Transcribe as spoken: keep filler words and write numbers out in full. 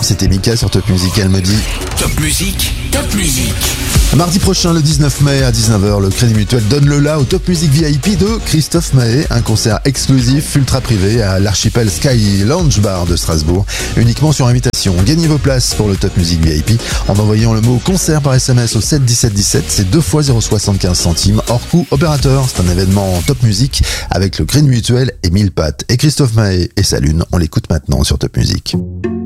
c'était Mika sur Top Music, elle me dit Top Music, Top Music. Mardi prochain, le dix-neuf mai à dix-neuf heures, le Crédit Mutuel donne le la au Top Music V I P de Christophe Maé, un concert exclusif ultra privé à l'Archipel Sky Lounge Bar de Strasbourg, uniquement sur invitation. Gagnez vos places pour le Top Music V I P en envoyant le mot concert par S M S au sept dix-sept dix-sept, c'est deux fois zéro virgule soixante-quinze centimes hors coût opérateur. C'est un événement Top Music avec le Crédit Mutuel et mille pattes. Et Christophe Maé et sa lune, on l'écoute maintenant sur Top Music.